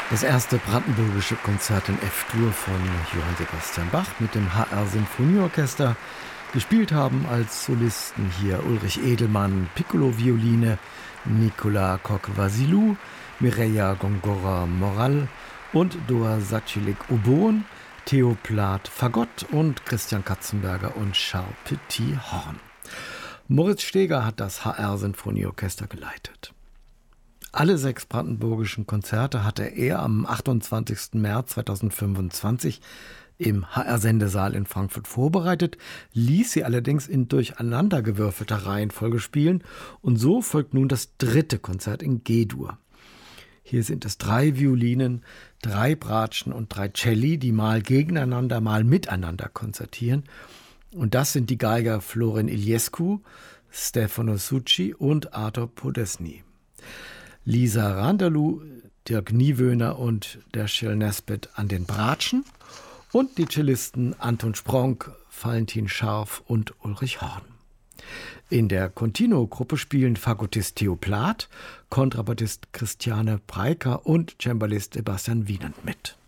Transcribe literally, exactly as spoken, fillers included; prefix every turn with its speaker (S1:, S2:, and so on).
S1: Das erste brandenburgische Konzert in F-Dur von Johann Sebastian Bach mit dem H R-Sinfonieorchester. Gespielt haben als Solisten hier Ulrich Edelmann, Piccolo-Violine, Nicola Koch-Vasilou, Mireia Gongora-Moral und Doa Sacilik Oboen, Theo Plath Fagott und Christian Katzenberger und Charles Petit Horn. Moritz Steger hat das H R-Sinfonieorchester geleitet. Alle sechs brandenburgischen Konzerte hatte er am achtundzwanzigsten März zweitausendfünfundzwanzig im H R-Sendesaal in Frankfurt vorbereitet, ließ sie allerdings in durcheinandergewürfelter Reihenfolge spielen und so folgt nun das dritte Konzert in G-Dur. Hier sind es drei Violinen, drei Bratschen und drei Celli, die mal gegeneinander, mal miteinander konzertieren. Und das sind die Geiger Florin Iliescu, Stefano Succi und Arthur Podesny. Lisa Randalou, Dirk Niewöhner und der Schill Nesbitt an den Bratschen und die Cellisten Anton Spronk, Valentin Scharf und Ulrich Horn. In der Continuo-Gruppe spielen Fagottist Theo Plath, Kontrabassist Christiane Breiker und Cembalist Sebastian Wienand mit.